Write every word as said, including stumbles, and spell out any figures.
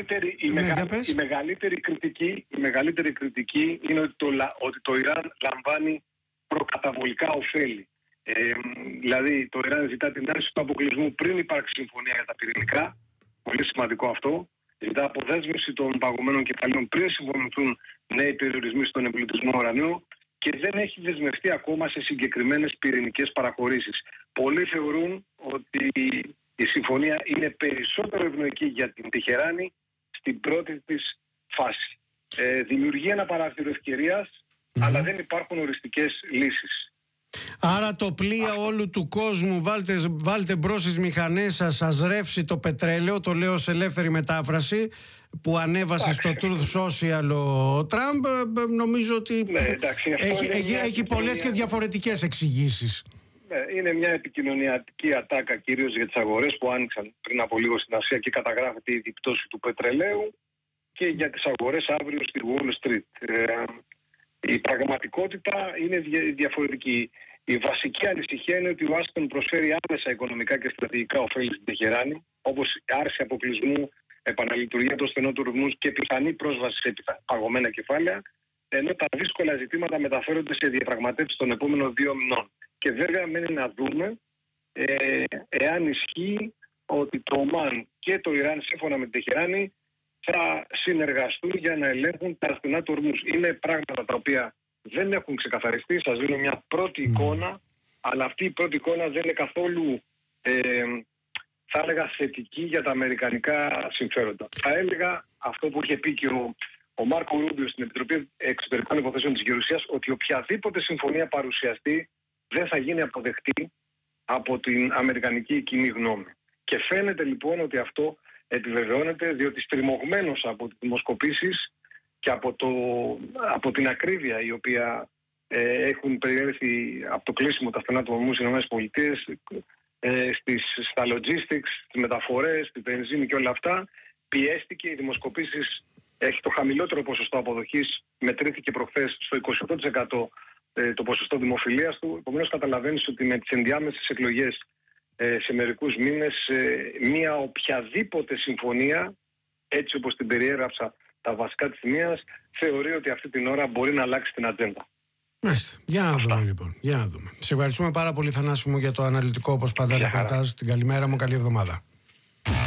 μεγαλύτερη, η, ναι, μεγα, η, μεγαλύτερη κριτική, η μεγαλύτερη κριτική είναι ότι το, ότι το Ιράν λαμβάνει προκαταβολικά ωφέλη. Ε, δηλαδή το Ιράν ζητά την άρση του αποκλεισμού πριν υπάρξει συμφωνία για τα πυρηνικά. Πολύ σημαντικό αυτό. Ζητά αποδέσμευση των παγωμένων κεφαλαίων πριν συμφωνηθούν νέοι περιορισμοί στον εμπλουτισμό ουρανίου και δεν έχει δεσμευτεί ακόμα σε συγκεκριμένες πυρηνικές παραχωρήσεις. Πολλοί θεωρούν ότι η συμφωνία είναι περισσότερο ευνοϊκή για την Τεχεράνη στην πρώτη της φάση. Ε, δημιουργεί ένα παράθυρο ευκαιρίας, mm-hmm. αλλά δεν υπάρχουν οριστικές λύσεις. Άρα το πλοία Αυτό. όλου του κόσμου, βάλτε, βάλτε μπρος τις μηχανές σας, σας ρεύσει το πετρέλαιο, το λέω σε ελεύθερη μετάφραση, που ανέβασε εντάξει. στο Truth Social ο Τραμπ, νομίζω ότι ναι, εντάξει, έχει, έχει, έχει πολλές και διαφορετικές εξηγήσεις. Ναι, είναι μια επικοινωνιακή ατάκα κυρίως για τις αγορές που άνοιξαν πριν από λίγο στην Ασία και καταγράφεται η πτώση του πετρελαίου και για τις αγορές αύριο στη Wall Street. Ε, η πραγματικότητα είναι διαφορετική. Η βασική ανησυχία είναι ότι η Ουάσιγκτον προσφέρει άμεσα οικονομικά και στρατηγικά ωφέλη στην Τεχεράνη, όπως άρση αποκλεισμού, επαναλειτουργία των στενών τουρισμού και πιθανή πρόσβαση σε παγωμένα κεφάλαια, ενώ τα δύσκολα ζητήματα μεταφέρονται σε διαπραγματεύσεις των επόμενων δύο μηνών. Και βέβαια μένει να δούμε ε, εάν ισχύει ότι το Ομάν και το Ιράν σύμφωνα με την Τεχεράνη θα συνεργαστούν για να ελέγχουν τα στενά του ορμούς. Είναι πράγματα τα οποία δεν έχουν ξεκαθαριστεί. Σας δίνω μια πρώτη εικόνα, αλλά αυτή η πρώτη εικόνα δεν είναι καθόλου ε, θα έλεγα θετική για τα αμερικανικά συμφέροντα. Θα έλεγα αυτό που είχε πει και ο, ο Μάρκο Ρούμπιο στην Επιτροπή Εξωτερικών Υποθέσεων της Γερουσίας, ότι οποιαδήποτε συμφωνία παρουσιαστεί δεν θα γίνει αποδεκτή από την αμερικανική κοινή γνώμη. Και φαίνεται λοιπόν ότι αυτό επιβεβαιώνεται, διότι στριμωγμένος από τις δημοσκοπήσεις και από, το, από την ακρίβεια η οποία ε, έχουν περιέλθει από το κλείσιμο τα στενά του ορμού στις ΗΠΑ, ε, στις, στα logistics, στις μεταφορές, στη βενζίνη και όλα αυτά, πιέστηκε. Οι δημοσκοπήσεις έχει το χαμηλότερο ποσοστό αποδοχής, μετρήθηκε προχθές στο είκοσι οκτώ τοις εκατό το ποσοστό δημοφιλίας του. Επομένως καταλαβαίνεις ότι με τις ενδιάμεσες εκλογές ε, σε μερικούς μήνες ε, μια οποιαδήποτε συμφωνία, έτσι όπως την περιέγραψα τα βασικά της σημείας, θεωρεί ότι αυτή την ώρα μπορεί να αλλάξει την ατζέντα. Μάλιστα. Για να Αυτά. δούμε λοιπόν. Για να δούμε. Σε ευχαριστούμε πάρα πολύ, Θανάση μου, για το αναλυτικό όπως πάντα ρεπορτάζ. Την καλημέρα μου, καλή εβδομάδα.